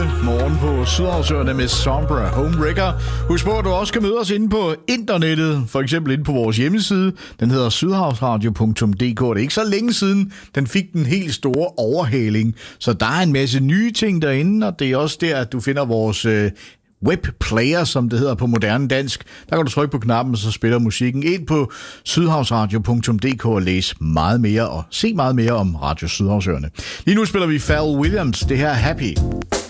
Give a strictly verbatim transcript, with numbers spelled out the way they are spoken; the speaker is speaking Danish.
morgen på Sydhavsøerne med Sombra Homewrecker. Husk på, at du også kan møde os inde på internettet, for eksempel inde på vores hjemmeside. Den hedder sydhavsradio punktum d k. Det er ikke så længe siden, den fik den helt store overhaling. Så der er en masse nye ting derinde, og det er også der, at du finder vores øh, webplayer, som det hedder på moderne dansk. Der kan du trykke på knappen, og så spiller musikken ind på sydhavsradio punktum d k og læse meget mere og se meget mere om Radio Sydhavsøerne. Lige nu spiller vi Pharrell Williams, det her Happy.